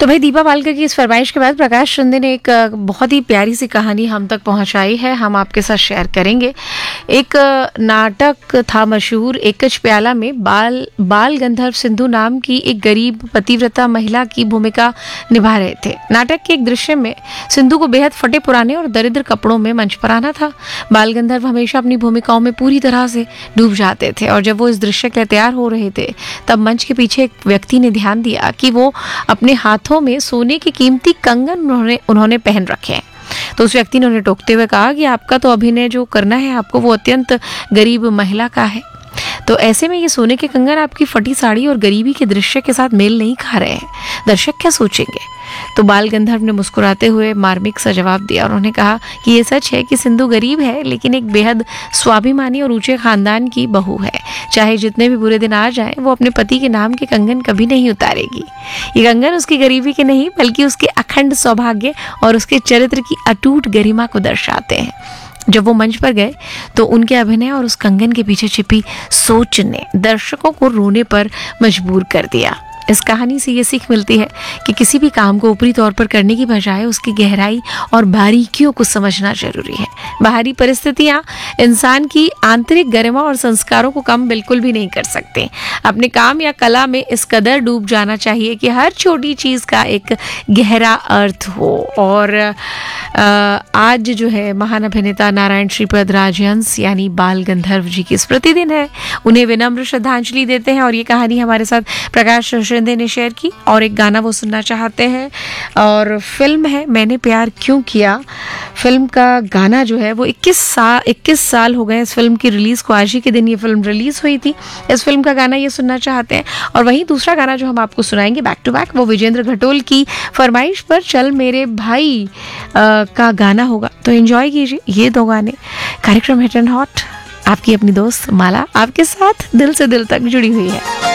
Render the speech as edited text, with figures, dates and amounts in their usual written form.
तो भाई दीपा पालकर की इस फरमाइश के बाद प्रकाश शिंदे ने एक बहुत ही प्यारी सी कहानी हम तक पहुंचाई है, हम आपके साथ शेयर करेंगे। एक नाटक था मशहूर, एकच प्याला में बाल गंधर्व सिंधु नाम की एक गरीब पतिव्रता महिला की भूमिका निभा रहे थे। नाटक के एक दृश्य में सिंधु को बेहद फटे पुराने और दरिद्र कपड़ों में मंच पर आना था। बाल गंधर्व हमेशा अपनी भूमिकाओं में पूरी तरह से डूब जाते थे और जब वो इस दृश्य के लिए तैयार हो रहे थे तब मंच के पीछे एक व्यक्ति ने ध्यान दिया कि वो अपने हाथों में सोने के कीमती कंगन उन्होंने पहन रखे हैं। तो उस व्यक्ति ने उन्हें टोकते हुए कहा कि आपका तो अभिनय जो करना है आपको वो अत्यंत गरीब महिला का है, तो ऐसे में ये सोने के कंगन आपकी फटी साड़ी और गरीबी के दृश्य के साथ मेल नहीं खा रहे हैं, दर्शक क्या सोचेंगे। तो बाल गंधर्व ने मुस्कुराते हुए मार्मिक सा जवाब दिया और उन्होंने कहा कि ये सच है कि सिंधु गरीब है लेकिन एक बेहद स्वाभिमानी और ऊंचे खानदान की बहू है। चाहे जितने भी बुरे दिन आ जाएं वो अपने पति के नाम के कंगन कभी नहीं उतारेगी। ये कंगन उसकी गरीबी के नहीं बल्कि उसके अखंड सौभाग्य और उसके चरित्र की अटूट गरिमा को दर्शाते हैं। जब वो मंच पर गए तो उनके अभिनय और उस कंगन के पीछे छिपी सोच ने दर्शकों को रोने पर मजबूर कर दिया। इस कहानी से ये सीख मिलती है कि किसी भी काम को ऊपरी तौर पर करने की बजाय उसकी गहराई और बारीकियों को समझना जरूरी है। बाहरी परिस्थितियां इंसान की आंतरिक गरिमा और संस्कारों को कम बिल्कुल भी नहीं कर सकते। अपने काम या कला में इस कदर डूब जाना चाहिए कि हर छोटी चीज का एक गहरा अर्थ हो। और आज जो है महान अभिनेता नारायण श्रीपद राजहंस यानी बाल गंधर्व जी की स्मृति दिन है, उन्हें विनम्र श्रद्धांजलि देते हैं। और ये कहानी हमारे साथ प्रकाश शिंदे ने शेयर की और एक गाना वो सुनना चाहते हैं और फिल्म है मैंने प्यार क्यों किया। फिल्म का गाना जो है वो 21 साल हो गए इस फिल्म की रिलीज को, आज ही के दिन ये फिल्म रिलीज हुई थी। इस फिल्म का गाना ये सुनना चाहते हैं। और वहीं दूसरा गाना जो हम आपको सुनाएंगे बैक टू बैक वो विजेंद्र घटोल की फरमाइश पर चल मेरे भाई का गाना होगा। तो एंजॉय कीजिए ये दो गाने। कार्यक्रम हिट एंड हॉट, आपकी अपनी दोस्त माला आपके साथ दिल से दिल तक जुड़ी हुई है।